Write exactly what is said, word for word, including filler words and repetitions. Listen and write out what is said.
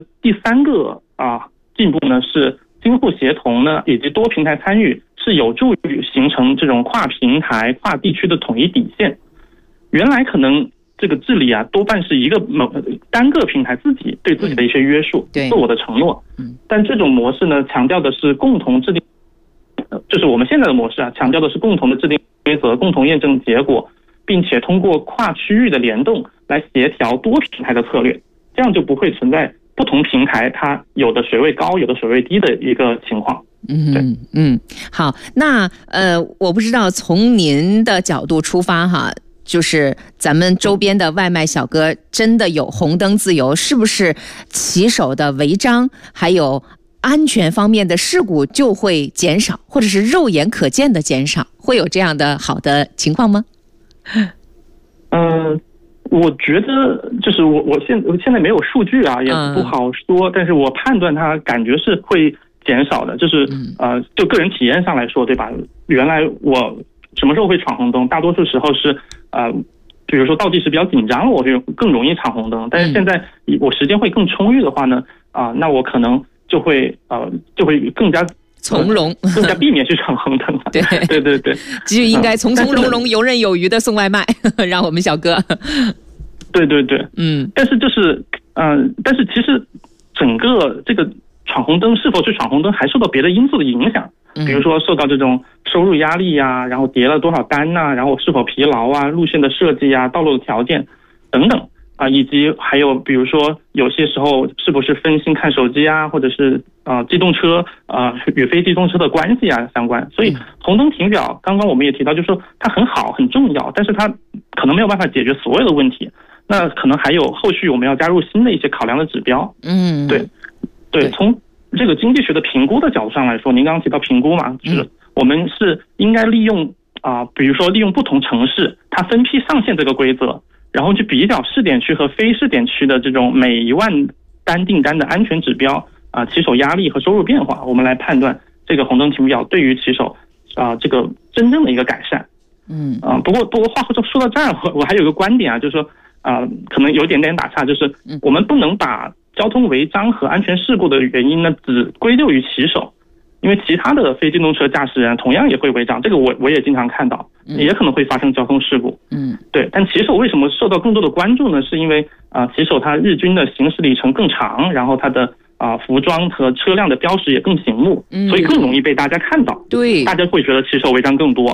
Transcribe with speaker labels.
Speaker 1: 第三个啊进步呢是交互协同呢以及多平台参与是有助于形成这种跨平台、跨地区的统一底线。原来可能这个治理啊多半是一个某单个平台自己对自己的一些约束、嗯、自我的承诺，嗯，但这种模式呢强调的是共同制定，就是我们现在的模式啊，强调的是共同的制定规则、共同验证结果，并且通过跨区域的联动来协调多平台的策略，这样就不会存在不同平台它有的水位高有的水位低的一个情况。
Speaker 2: 嗯嗯，好，那呃，我不知道从您的角度出发哈，就是咱们周边的外卖小哥真的有红灯自由，是不是骑手的违章还有安全方面的事故就会减少，或者是肉眼可见的减少，会有这样的好的情况吗？
Speaker 1: 嗯、呃，我觉得就是我我现我现在没有数据啊，也不好说、嗯，但是我判断它感觉是会减少的，就是呃，就个人体验上来说，对吧？原来我什么时候会闯红灯？大多数时候是呃，比如说倒计时比较紧张了，我就更容易闯红灯。但是现在我时间会更充裕的话呢，啊、呃，那我可能就会呃就会更加
Speaker 2: 从容，
Speaker 1: 呃、更加避免去闯红灯。
Speaker 2: 对
Speaker 1: 对对对，
Speaker 2: 就应该从从容容、游刃有余的送外卖，让我们小哥。
Speaker 1: 对对对，
Speaker 2: 嗯。
Speaker 1: 但是就是嗯、呃，但是其实整个这个闯红灯是否去闯红灯，还受到别的因素的影响。比如说受到这种收入压力呀、啊，然后叠了多少单呐、啊，然后是否疲劳啊，路线的设计啊，道路的条件等等啊，以及还有比如说有些时候是不是分心看手机啊，或者是啊机动车啊与非机动车的关系啊相关。所以红灯停表刚刚我们也提到，就是说它很好很重要，但是它可能没有办法解决所有的问题。那可能还有后续我们要加入新的一些考量的指标。嗯，对对，从这个经济学的评估的角度上来说，您刚刚提到评估嘛，就是我们是应该利用啊、呃，比如说利用不同城市它分批上线这个规则，然后去比较试点区和非试点区的这种每一万单订单的安全指标啊、呃，骑手压力和收入变化，我们来判断这个红灯停表对于骑手啊、呃、这个真正的一个改善。嗯啊、呃，不过不过话说说到这儿，我我还有个观点啊，就是说啊、呃，可能有点点打岔，就是我们不能把交通违章和安全事故的原因呢，只归咎于骑手，因为其他的非机动车驾驶人同样也会违章，这个我我也经常看到，也可能会发生交通事故。嗯，对。但骑手为什么受到更多的关注呢？是因为啊、呃，骑手他日均的行驶里程更长，然后他的啊、呃、服装和车辆的标识也更醒目，所以更容易被大家看到。对，大家会觉得骑手违章更多。